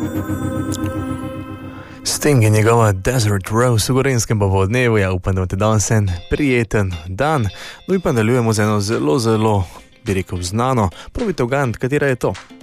Sting in njegova Desert Rose v Gorenjskem popoldnevu, ja, upam, da imate danes en prijeten dan. No in pa nadaljujemo z eno zelo, bi rekel, znano. Probajte ugant, katera je to.